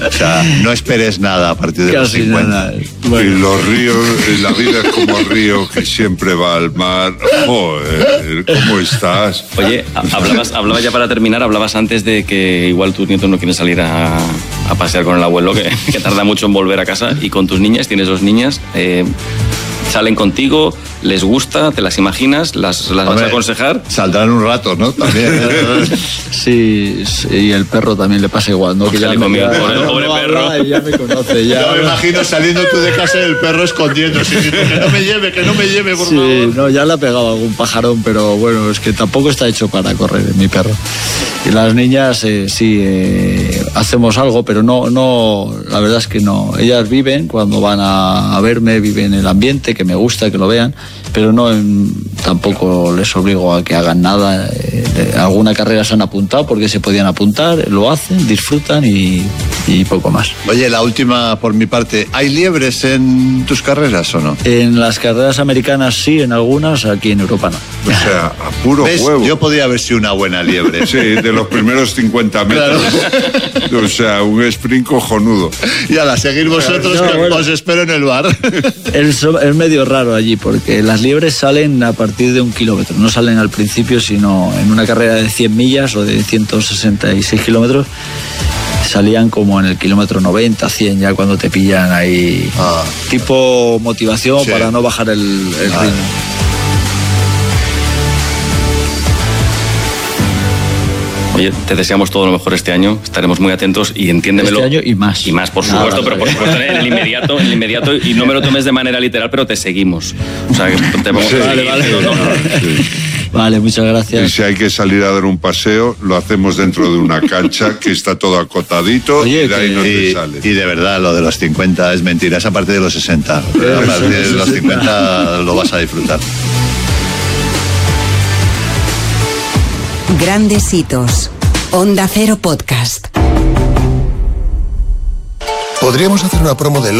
O sea, no esperes nada a partir de los 50. Nada. Bueno. Y los ríos, la vida es como el río que siempre va al mar. Joder, ¿cómo estás? Oye, hablabas ya para terminar, hablabas antes de que igual tus nietos no quieren salir a pasear con el abuelo, que tarda mucho en volver a casa, y con tus niñas, tienes 2 niñas, salen contigo, les gusta, te las imaginas, las vas a aconsejar. Saldrán un rato, ¿no? También. Sí, y el perro también le pasa igual, ¿no? Que ya conmigo, el pobre perro. Ya me conoce, ya. Yo me imagino saliendo tú de casa y el perro escondiéndose, que no me lleve, por favor. Sí, no, ya le ha pegado algún pajarón, pero bueno, es que tampoco está hecho para correr mi perro. Y las niñas, hacemos algo, pero no, la verdad es que no. Ellas viven, cuando van a verme, viven el ambiente, que me gusta que lo vean, pero tampoco les obligo a que hagan nada. Alguna carrera se han apuntado porque se podían apuntar, lo hacen, disfrutan y poco más. Oye, la última por mi parte, ¿hay liebres en tus carreras o no? En las carreras americanas sí, en algunas, aquí en Europa no. O sea, a puro huevo. Yo podría haber sido una buena liebre. Sí, de los primeros 50 metros. Claro. O sea, un sprint cojonudo. Y a seguir vosotros, os espero en el bar. Es medio raro allí, porque las liebres salen a partir de 1 kilómetro. No salen al principio, sino en una carrera de 100 millas o de 166 kilómetros. Salían como en el kilómetro 90, 100, ya cuando te pillan ahí. Tipo motivación, sí, para no bajar el ritmo. Oye, te deseamos todo lo mejor este año, estaremos muy atentos y entiéndemelo. Este año y más. Y más, por supuesto, pero por supuesto en el inmediato, y no me lo tomes de manera literal, pero te seguimos. O sea, que te vamos a seguir. Vale. Sí. Vale, muchas gracias. Y si hay que salir a dar un paseo, lo hacemos dentro de una cancha que está todo acotadito. Oye, y de ahí no te sales. Y de verdad, lo de los 50 es mentira, es a partir de los 60. A partir de los 50 lo vas a disfrutar. Grandes hitos. Onda Cero Podcast. Podríamos hacer una promo de